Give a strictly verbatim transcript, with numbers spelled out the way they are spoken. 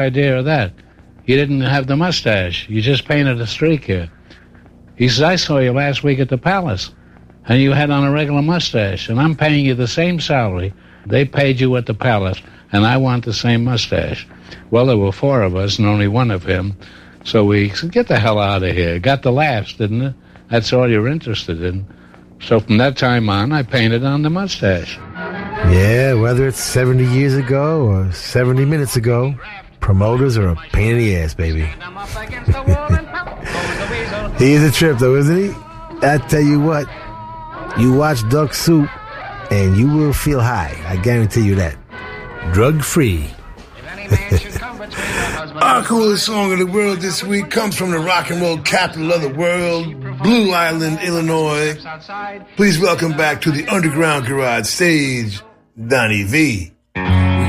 idea of that? You didn't have the mustache. You just painted a streak here. He says, I saw you last week at the Palace, and you had on a regular mustache, and I'm paying you the same salary they paid you at the Palace, and I want the same mustache. Well, there were four of us and only one of him, so we said, get the hell out of here. Got the laughs, didn't it? That's all you're interested in. So from that time on, I painted on the mustache. Yeah, whether it's seventy years ago or seventy minutes ago, promoters are a pain in the ass, baby. He is a trip, though, isn't he? I tell you what, you watch Duck Soup, and you will feel high. I guarantee you that. Drug-free. Our coolest song of the world this week comes from the rock and roll capital of the world, Blue Island, Illinois. Please welcome back to the Underground Garage stage, Donnie V.